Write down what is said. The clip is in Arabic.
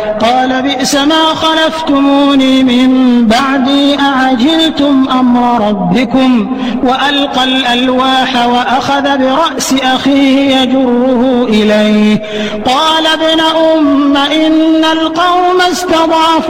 قال بئس ما خلفتموني من بعدي أعجلتم أمر ربكم وألقى الألواح وأخذ برأس أخيه يجره إليه قال ابن أم إن القوم استضعفوا